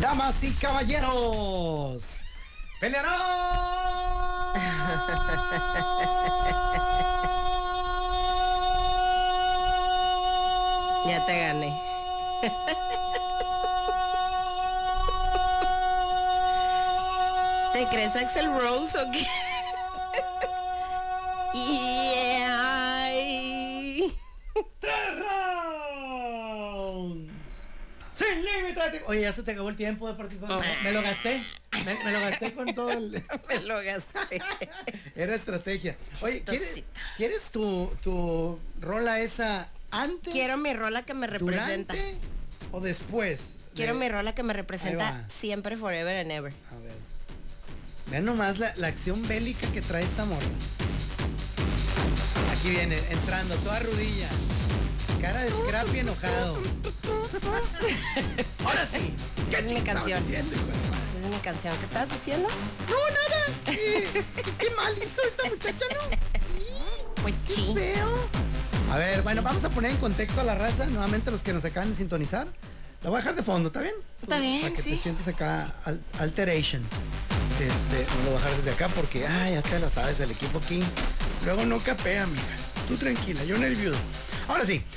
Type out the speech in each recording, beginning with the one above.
Damas y caballeros, pelearán. Ya te gané. ¿Te crees Axl Rose o qué? Yeah. 3 rounds. Sin límite. Oye, ya se te acabó el tiempo de participar. Me lo gasté. Me lo gasté con todo el... Me lo gasté. Era estrategia. Oye, ¿quieres tu rola esa antes? Quiero mi rola que me representa. ¿Durante o después? Quiero mi rola que me representa siempre, forever and ever. A ver. Vean nomás la acción bélica que trae esta morra. Aquí viene, entrando, toda rudilla. Cara de Scrappy enojado. Ahora sí. ¿Qué es mi canción? Diciendo, Es mi canción. ¿Qué estabas diciendo? no, nada. ¿Qué mal hizo esta muchacha, no? Pues sí. Feo. A ver, bueno, vamos a poner en contexto a la raza, nuevamente los que nos acaban de sintonizar. La voy a dejar de fondo, ¿está bien? Está bien, para que sí. te sientes acá, Alteration. Me lo voy a dejar desde acá porque, ya te la sabes, el equipo aquí. Luego no capea, mija. Tú tranquila, yo nervioso. Ahora sí,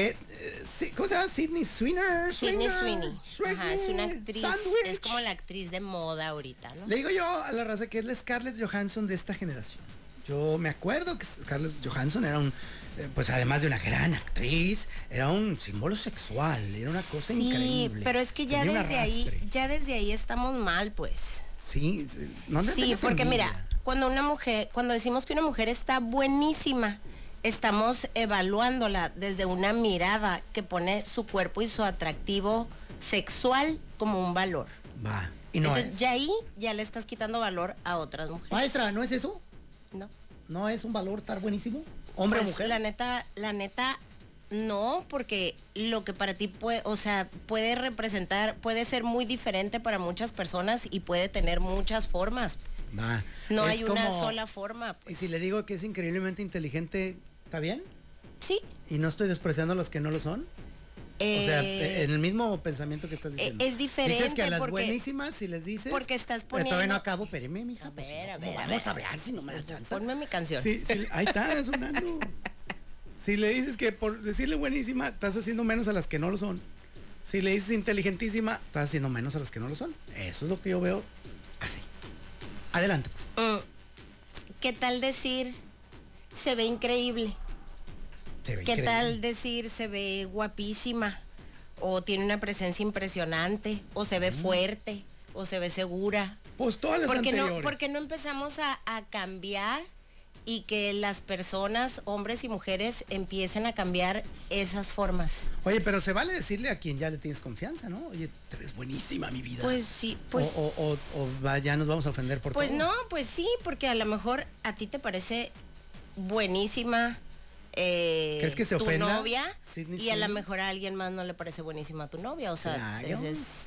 ¿cómo se llama? Sydney Sweeney. Sydney Sweeney. Ajá, es una actriz. Sandwich. Es como la actriz de moda ahorita, ¿no? Le digo yo a la raza que es la Scarlett Johansson de esta generación. Yo me acuerdo que Scarlett Johansson era pues además de una gran actriz, era un símbolo sexual, era una cosa increíble. Sí, pero es que ya Tenía un desde ahí estamos mal, pues. Sí, no le Sí, tengas porque envidia. mira, cuando decimos que una mujer está buenísima, estamos evaluándola desde una mirada que pone su cuerpo y su atractivo sexual como un valor. Va, y no Entonces, es. ya ahí ya le estás quitando valor a otras mujeres. Maestra, ¿no es eso? No. ¿No es un valor estar buenísimo? ¿Hombre o Pues, mujer? la neta, no, porque lo que para ti puede representar, puede ser muy diferente para muchas personas y puede tener muchas formas, pues. Va. No Es hay una como- sola forma, Y pues. si le digo que es increíblemente inteligente, ¿está bien? Sí. ¿Y no estoy despreciando a los que no lo son? O sea, en el mismo pensamiento que estás diciendo. es diferente Dices que a las porque- buenísimas, si les dices... porque estás Todavía no poniendo- acabo, espéreme, mija. A pues, ver, si no, a ¿cómo ver, a vamos ver. a ver si no me das chance? Ponme mi canción. Sí, ahí está, sonando. Si le dices que por decirle buenísima, estás haciendo menos a las que no lo son. Si le dices inteligentísima, estás haciendo menos a las que no lo son. Eso es lo que yo veo así. Adelante. ¿Qué tal decir se ve increíble? Se ve ¿Qué increíble. tal decir se ve guapísima? O tiene una presencia impresionante, o se ve fuerte, o se ve segura. Pues todas las ¿Por anteriores. qué no empezamos a cambiar y que las personas, hombres y mujeres, empiecen a cambiar esas formas? Oye, pero se vale decirle a quien ya le tienes confianza, ¿no? Oye, tú eres buenísima, mi vida. Pues sí, pues... Ya nos vamos a ofender por Pues todo. no, pues sí, porque a lo mejor a ti te parece buenísima ¿Crees que se tu ofenda, novia Sydney y a lo Sweeney? mejor a alguien más no le parece buenísima tu novia, o sea, Claro.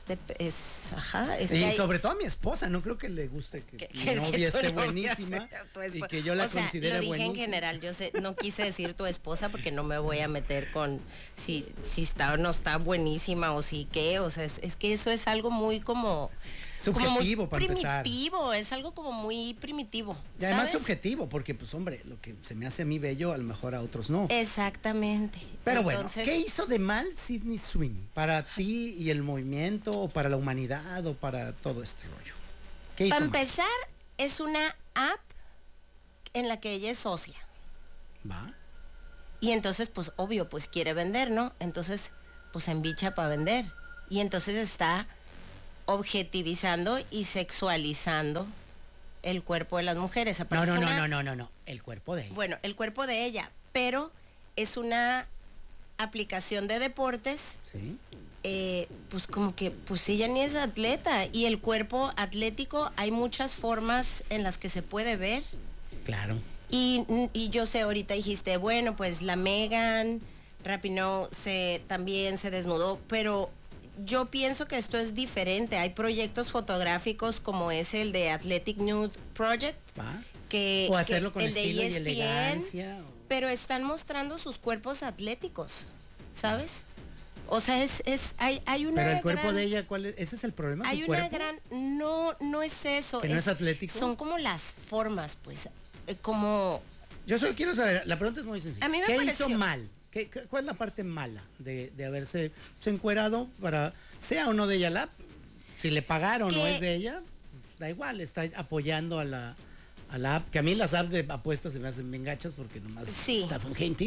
es Y que hay- sobre todo a mi esposa, no creo que le guste que mi que novia tu esté novia buenísima sea tu y esposa. que yo la O sea, considere lo dije buenísima. en general, no quise decir tu esposa porque no me voy a meter con si está o no está buenísima o si qué, o sea, es que eso es algo muy como Subjetivo, muy para empezar. primitivo, es algo como muy primitivo. Y además ¿sabes? subjetivo, porque pues hombre, lo que se me hace a mí bello, a lo mejor a otros no. Exactamente. Pero Entonces, bueno, ¿qué hizo de mal Sydney Sweeney para ti y el movimiento, o para la humanidad, o para todo este rollo? ¿Qué hizo para mal? empezar, es una app en la que ella es socia. ¿Va? Y entonces, pues, obvio, pues quiere vender, ¿no? Entonces, pues embicha para vender. Y entonces está objetivizando y sexualizando el cuerpo de las mujeres. No, Aparte es una- no. El cuerpo de ella. Bueno, el cuerpo de ella, pero es una aplicación de deportes, Sí. pues como que, pues ella ni es atleta. Y el cuerpo atlético, hay muchas formas en las que se puede ver. Claro. Y yo sé, ahorita dijiste, bueno, pues la Megan Rapinoe también se desnudó, pero yo pienso que esto es diferente. Hay proyectos fotográficos como es el de Athletic Nude Project, ¿Va? que O hacerlo con el de estilo y ESPN, elegancia. pero están mostrando sus cuerpos atléticos, ¿sabes? O sea, hay una Pero el cuerpo gran, de ella, ¿cuál es? ¿Ese es el problema? hay ¿Su una cuerpo? gran, no es eso. ¿Que no es atlético? Son como las formas, pues, como... Quiero saber, la pregunta es muy sencilla. A mí me ¿Qué pareció... hizo mal? ¿Cuál es la parte mala de haberse encuerado para, sea o no de ella la app? Si le pagaron o es de ella, pues, da igual, está apoyando a la app, que a mí las apps de apuestas se me hacen bien gachas porque nomás estafan gente.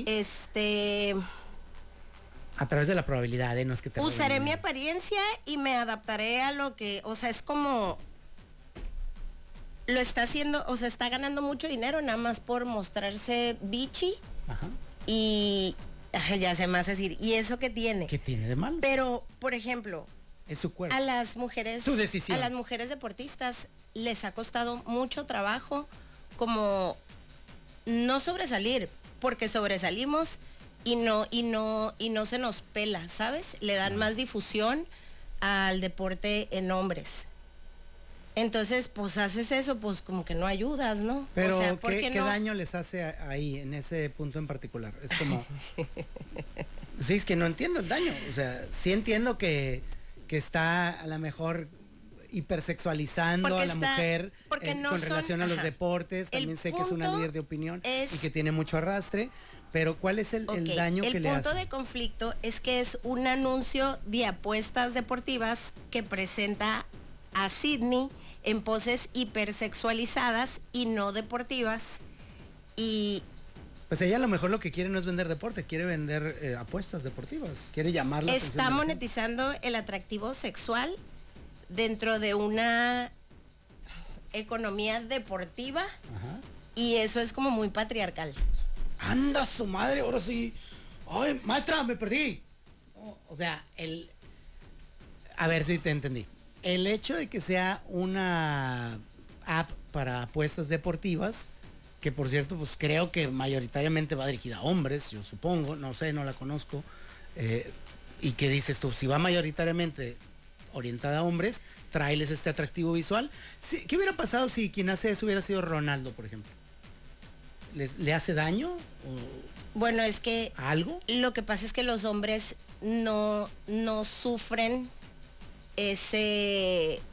A través de la probabilidad, no es que te usaré mi apariencia y me adaptaré a lo que, o sea, es como lo está haciendo, o sea, está ganando mucho dinero nada más por mostrarse bichi. Ajá. Y ya se me hace decir, ¿y eso qué tiene? ¿Qué tiene de malo? Pero, por ejemplo, es su cuerpo. A las mujeres, su decisión. A las mujeres deportistas les ha costado mucho trabajo como no sobresalir, porque sobresalimos y no se nos pela, ¿sabes? Le dan más difusión al deporte en hombres. Entonces, pues haces eso, pues como que no ayudas, ¿no? Pero, o sea, ¿qué daño les hace ahí, en ese punto en particular? Es como... Sí, es que no entiendo el daño. O sea, sí entiendo que está a lo mejor hipersexualizando a la mujer con relación a los deportes. También sé que es una líder de opinión y que tiene mucho arrastre. Pero ¿cuál es el daño que le hace? El punto de conflicto es que es un anuncio de apuestas deportivas que presenta a Sydney en poses hipersexualizadas y no deportivas. Y pues ella a lo mejor lo que quiere no es vender deporte, quiere vender apuestas deportivas, quiere llamar la atención. Está monetizando el atractivo sexual dentro de una economía deportiva. Ajá. Y eso es como muy patriarcal. ¡Anda su madre! Ahora sí. ¡Ay, maestra, me perdí! O sea, a ver si te entendí. El hecho de que sea una app para apuestas deportivas, que por cierto, pues creo que mayoritariamente va dirigida a hombres, yo supongo, no sé, no la conozco, y que dices tú, si va mayoritariamente orientada a hombres, tráeles este atractivo visual. Sí, ¿qué hubiera pasado si quien hace eso hubiera sido Ronaldo, por ejemplo? ¿Le hace daño? Bueno, es que ¿algo? Lo que pasa es que los hombres no sufren ese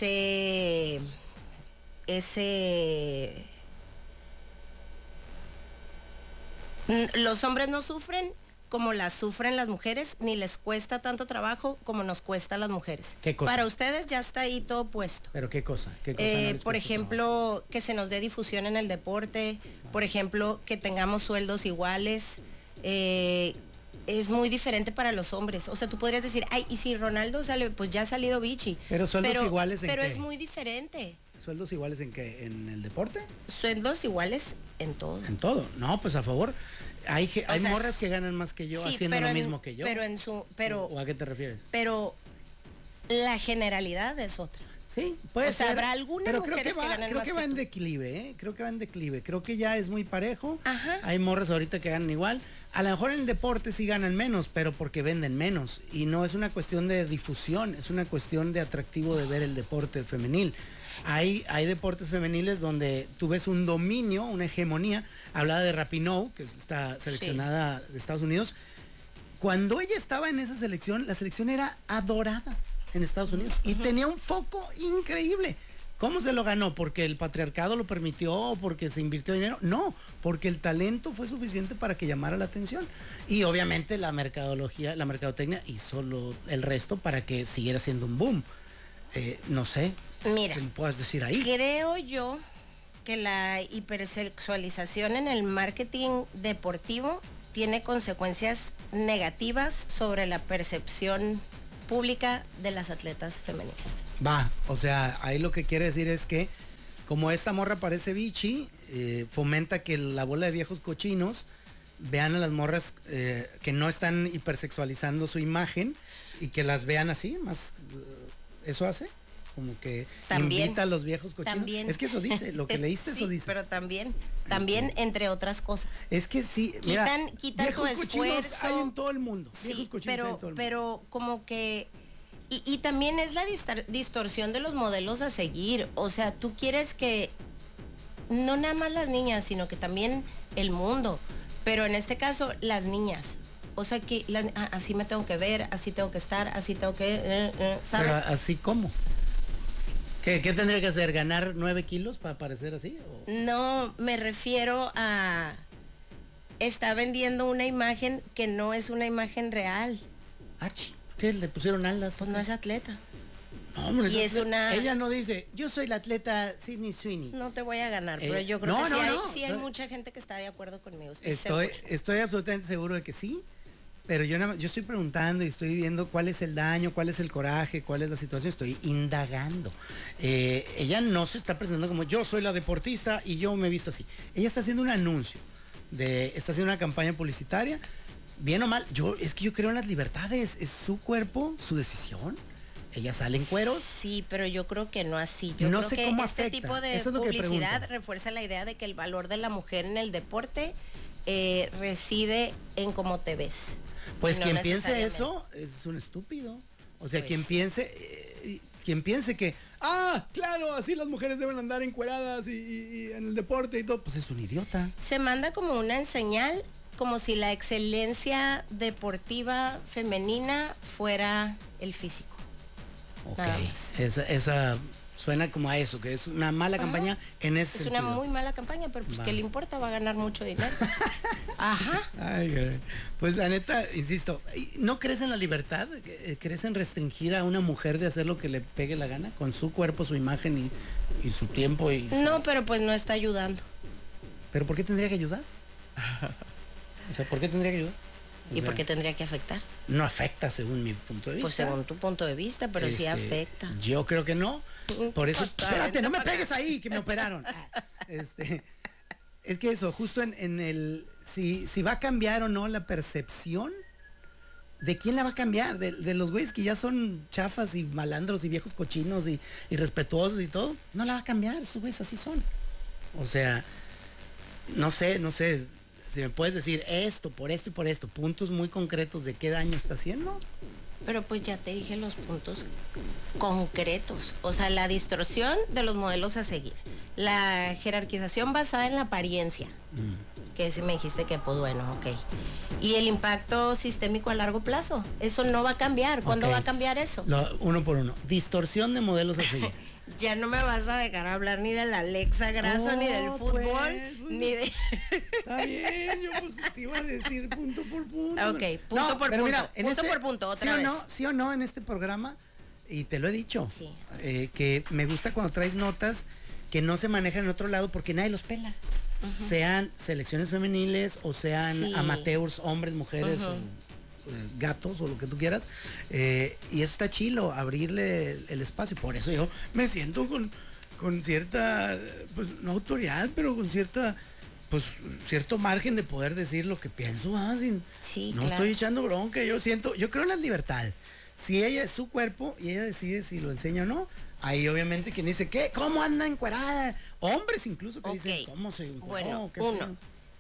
los hombres no sufren como las sufren las mujeres, ni les cuesta tanto trabajo como nos cuesta a las mujeres. ¿Qué cosa? Para ustedes ya está ahí todo puesto. ¿Pero qué cosa? Por ejemplo, que se nos dé difusión en el deporte, por ejemplo, que tengamos sueldos iguales. Es muy diferente para los hombres. O sea, tú podrías decir, ay, y si Ronaldo sale, pues ya ha salido bichi. Pero sueldos iguales en Pero qué? Es muy diferente. ¿Sueldos iguales en qué? ¿En el deporte? Sueldos iguales en todo. En todo. No, pues a favor. Hay morras que ganan más que yo, sí, haciendo lo mismo que yo. ¿O a qué te refieres? Pero la generalidad es otra. Sí, puede ser. Habrá algunas pero mujeres que ganan creo más que va en declive, ¿eh? Creo que va en declive. Creo que ya es muy parejo. Ajá. Hay morras ahorita que ganan igual. A lo mejor en el deporte sí ganan menos, pero porque venden menos. Y no es una cuestión de difusión, es una cuestión de atractivo de ver el deporte femenil. Hay deportes femeniles donde tú ves un dominio, una hegemonía. Hablaba de Rapinoe, que está seleccionada de Estados Unidos. Cuando ella estaba en esa selección, la selección era adorada en Estados Unidos y tenía un foco increíble. ¿Cómo se lo ganó? ¿Porque el patriarcado lo permitió? ¿Porque se invirtió dinero? No, porque el talento fue suficiente para que llamara la atención. Y obviamente la mercadotecnia hizo el resto para que siguiera siendo un boom. No sé. Mira, ¿qué me puedas decir ahí? Creo yo que la hipersexualización en el marketing deportivo tiene consecuencias negativas sobre la percepción pública de las atletas femeninas. O sea, ahí lo que quiere decir es que como esta morra parece bichi, fomenta que la bola de viejos cochinos vean a las morras que no están hipersexualizando su imagen y que las vean así, más ¿eso hace? Como que también invita a los viejos cochinos. También. Es que eso dice, lo que leíste sí, eso dice. Pero también entre otras cosas. Es que sí, quitan viejos tu cochinos esfuerzo. hay en todo el mundo. Sí, pero como que y también es la distorsión de los modelos a seguir. O sea, tú quieres que no nada más las niñas, sino que también el mundo. Pero en este caso, las niñas. O sea que así me tengo que ver, así tengo que estar, así tengo que, ¿sabes? Pero así como. ¿Qué tendría que hacer? ¿Ganar 9 kilos para parecer así? ¿O? No, me refiero a... Está vendiendo una imagen que no es una imagen real. ¿Qué? ¿Le pusieron alas? Pues no es atleta. No, hombre, Y es una... Ella no dice, yo soy la atleta Sydney Sweeney. No te voy a ganar, pero yo creo que sí hay mucha gente que está de acuerdo conmigo. Estoy absolutamente seguro de que sí, pero yo estoy preguntando y estoy viendo cuál es el daño, cuál es el coraje, cuál es la situación, estoy indagando. Ella no se está presentando como yo soy la deportista y yo me he visto así. Ella está haciendo un anuncio, está haciendo una campaña publicitaria, bien o mal, es que yo creo en las libertades, es su cuerpo, su decisión. Ella sale en cueros. Sí, pero yo creo que no así. Yo creo que este tipo de publicidad refuerza la idea de que el valor de la mujer en el deporte reside en cómo te ves. Pues quien piense eso es un estúpido. O sea, quien piense que, claro, así las mujeres deben andar encueradas y en el deporte y todo, pues es un idiota. Se manda como una señal, como si la excelencia deportiva femenina fuera el físico. Ok, esa suena como a eso, que es una mala campaña en ese sentido. Es una muy mala campaña, pero pues ¿qué le importa? Va a ganar mucho dinero. Ajá. Ay, pues la neta, insisto, ¿no crees en la libertad? ¿Crees en restringir a una mujer de hacer lo que le pegue la gana? Con su cuerpo, su imagen y su tiempo No, pero pues no está ayudando. ¿Pero por qué tendría que ayudar? O sea, ¿por qué tendría que ayudar? ¿Y por qué tendría que afectar? No afecta según mi punto de vista. Pues según tu punto de vista, pero sí afecta. Yo creo que no. Por eso, espérate, no me pegues ahí, que me operaron. Es que eso, justo en el, si va a cambiar o no la percepción, ¿de quién la va a cambiar? De los güeyes que ya son chafas y malandros y viejos cochinos y irrespetuosos y todo. No la va a cambiar, esos güeyes así son. O sea, no sé. Si me puedes decir esto, por esto y por esto, puntos muy concretos de qué daño está haciendo. Pero pues ya te dije los puntos concretos. O sea, la distorsión de los modelos a seguir. La jerarquización basada en la apariencia. Que si me dijiste que pues bueno, ok. Y el impacto sistémico a largo plazo. Eso no va a cambiar. ¿Cuándo va a cambiar eso? Uno por uno. Distorsión de modelos a seguir. Ya no me vas a dejar hablar ni de la Alexa Grasso, ni del fútbol, ni de... Está bien, yo pues te iba a decir punto por punto. Ok, punto por punto. Mira, punto por punto, otra vez. Sí o no en este programa, y te lo he dicho, que me gusta cuando traes notas que no se manejan en otro llado porque nadie los pela. Sean selecciones femeniles o sean amateurs, hombres, mujeres, gatos o lo que tú quieras, y eso está chilo, abrirle el espacio. Por eso yo me siento con cierta, pues no autoridad, pero con cierta, pues cierto margen de poder decir lo que pienso. Estoy echando bronca, yo creo en las libertades. Si ella es su cuerpo y ella decide si lo enseña o no, ahí obviamente quien dice, ¿qué? ¿Cómo anda encuerada? Hombres incluso que dicen, ¿cómo se encueró? Bueno,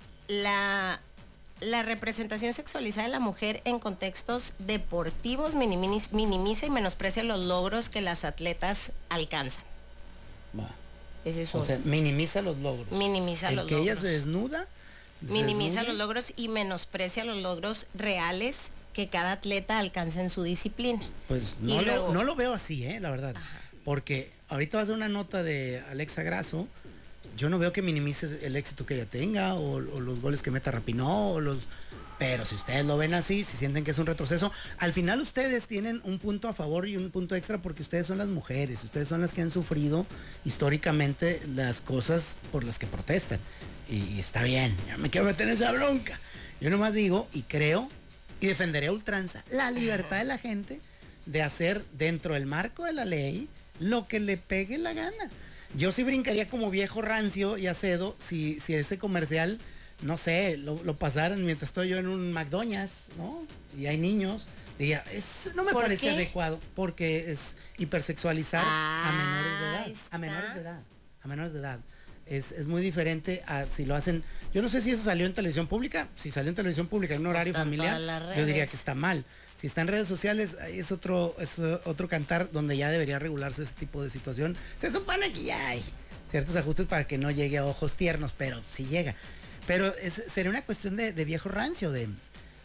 la representación sexualizada de la mujer en contextos deportivos minimiza y menosprecia los logros que las atletas alcanzan. Ese es o sea, minimiza los logros. Minimiza los logros. Que ella se desnuda. Minimiza los logros y menosprecia los logros reales que cada atleta alcanza en su disciplina. Pues no lo veo así, la verdad. Ajá. Porque ahorita vas a una nota de Alexa Grasso. Yo no veo que minimices el éxito que ella tenga o los goles que meta Rapinoe pero si ustedes lo ven así, si sienten que es un retroceso, al final ustedes tienen un punto a favor y un punto extra porque ustedes son las mujeres, ustedes son las que han sufrido históricamente las cosas por las que protestan. Y está bien, yo me quiero meter en esa bronca. Yo nomás digo y creo y defenderé a ultranza la libertad de la gente de hacer dentro del marco de la ley lo que le pegue la gana. Yo sí brincaría como viejo rancio y acedo si ese comercial, no sé, lo pasaran mientras estoy yo en un McDonald's, ¿no? Y hay niños. Diría, eso no me parece adecuado porque es hipersexualizar a menores de edad. Es muy diferente a si lo hacen. Yo no sé si eso salió en televisión pública. Si salió en televisión pública en un horario familiar, yo diría que está mal. Si está en redes sociales, es otro cantar donde ya debería regularse ese tipo de situación. Se supone que ya hay ciertos ajustes para que no llegue a ojos tiernos, pero sí llega. Pero sería una cuestión de viejo rancio,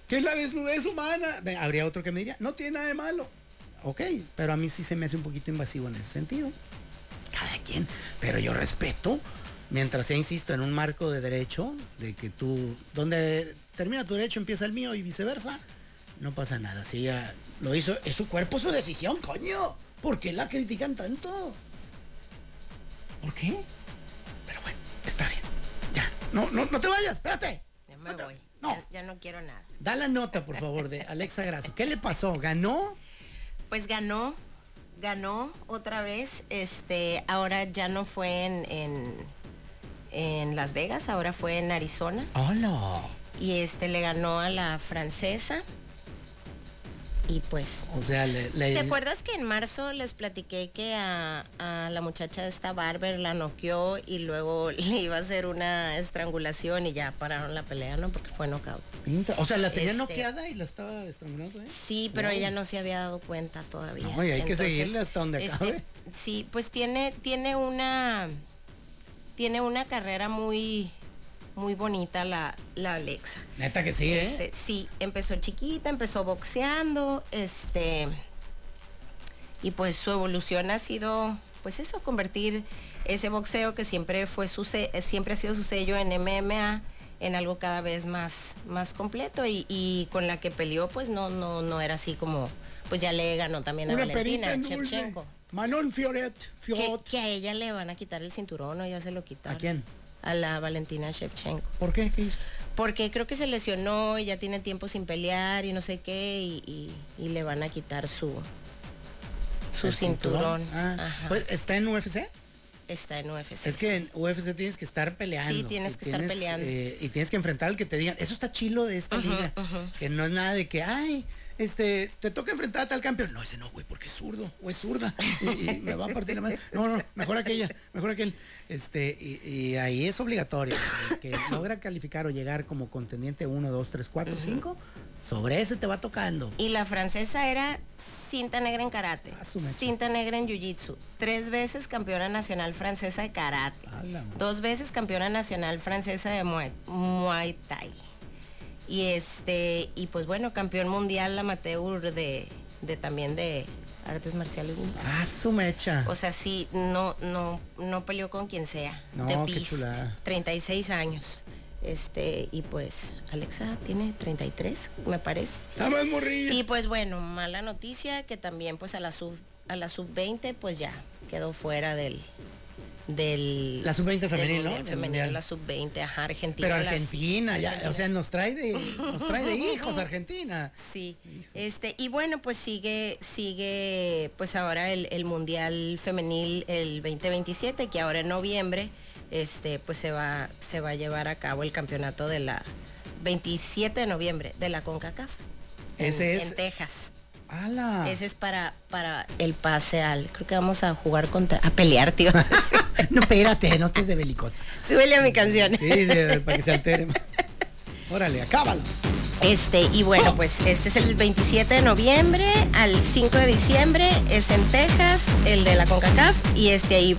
¿Qué es la desnudez humana? Habría otro que me diría, no tiene nada de malo. Ok, pero a mí sí se me hace un poquito invasivo en ese sentido. Cada quien, pero yo respeto, mientras sea, insisto, en un marco de derecho, de que tú, donde termina tu derecho empieza el mío y viceversa, no pasa nada. Si ella lo hizo, es su cuerpo, su decisión, coño. ¿Por qué la critican tanto? ¿Por qué? Pero bueno, está bien. Ya, no te vayas, espérate. Ya me voy. No. Ya no quiero nada. Da la nota, por favor, de Alexa Grasso. ¿Qué le pasó? ¿Ganó? Pues ganó otra vez. Ahora ya no fue en Las Vegas, ahora fue en Arizona. ¡Hola! Y le ganó a la francesa. Y pues, o sea, ¿te acuerdas que en marzo les platiqué que a la muchacha de esta Barber la noqueó y luego le iba a hacer una estrangulación y ya pararon la pelea, ¿no? Porque fue knockout. O sea, la tenía noqueada y la estaba estrangulando, ¿eh? Sí, pero ella no se había dado cuenta todavía. No, y hay que seguirle hasta donde acabe. Sí, pues tiene una carrera muy bonita la Alexa. Neta que sí, ¿eh? Sí, empezó chiquita, empezó boxeando, y pues su evolución ha sido, pues eso, convertir ese boxeo que siempre ha sido su sello en MMA en algo cada vez más completo y con la que peleó, pues no era así como, pues ya le ganó también a Valentina Shevchenko. Manon Fiorot. Que a ella le van a quitar el cinturón, o ya se lo quitaron. ¿A quién? A la Valentina Shevchenko. ¿Por qué? ¿Qué hizo? Porque creo que se lesionó y ya tiene tiempo sin pelear y no sé qué, y le van a quitar su cinturón. Pues, ¿está en UFC? Está en UFC. Es que en UFC tienes que estar peleando. Sí, tienes que estar peleando. Y tienes que enfrentar al que te digan, eso está chilo de esta liga. Que no es nada de que, ay, te toca enfrentar a tal campeón. No, ese no, güey, porque es zurdo o es zurda y me va a partir la madre. No, mejor aquel. Y ahí es obligatorio. El que logra calificar o llegar como contendiente 1, 2, 3, 4, 5, sobre ese te va tocando. Y la francesa era cinta negra en karate, cinta negra en jiu-jitsu, 3 veces campeona nacional francesa de karate, 2 veces campeona nacional francesa de Muay Thai. Y pues bueno, campeón mundial amateur de también de artes marciales. Su mecha. O sea, sí, no peleó con quien sea. No, The qué Beast, chulada. 36 años. Y pues Alexa tiene 33, me parece. Está más morrilla. Y pues bueno, mala noticia que también pues a la sub-20 pues ya quedó fuera del la sub-20 femenil, ¿no? Femenil, la sub-20, Argentina. Pero Argentina, o sea, nos trae de hijos Argentina. Sí. Y bueno, pues sigue pues ahora el Mundial Femenil el 2027, que ahora en noviembre pues se va a llevar a cabo el campeonato de la 27 de noviembre de la CONCACAF. En Texas. ¡Hala! Ese es para el pase creo que vamos a jugar a pelear, tío. No, espérate, no estés de belicosa. Súbele a mi canción. Sí, para que se altere más. Órale, acábalo. Y bueno, pues este es el 27 de noviembre al 5 de diciembre, es en Texas, el de la CONCACAF, y ahí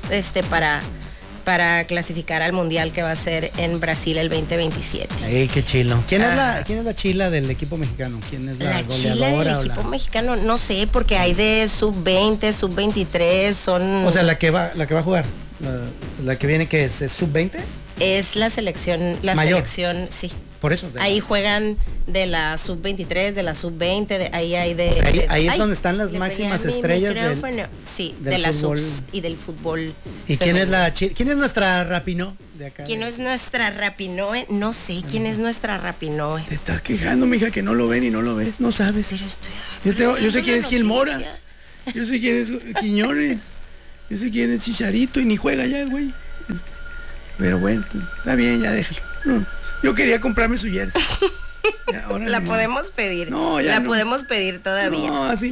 para clasificar al mundial que va a ser en Brasil el 2027. ¡Ey, qué chilo! ¿Quién es la chila del equipo mexicano? ¿Quién es la goleadora? Chila del equipo mexicano, no sé, porque hay de sub-20, sub-23, son... O sea, la que va a jugar, la que viene, ¿qué es? ¿Es sub-20? Es la selección, selección, sí. Por eso. Ahí juegan de la sub-23, de la sub-20, ahí hay ahí es donde están las máximas estrellas de la sub y del fútbol. ¿Y quién es quién es nuestra Rapinoe de acá? ¿Quién es nuestra Rapinoe? No sé quién es nuestra Rapinoe. Te estás quejando, mija, que no lo ven y no lo ves, no sabes. Pero yo sé quién es Gil Mora, yo sé quién es Quiñones, yo sé quién es Chicharito y ni juega ya el güey. Pero bueno, está bien, ya déjalo. No. Yo quería comprarme su jersey. La podemos pedir. No, ya la podemos pedir todavía. No, así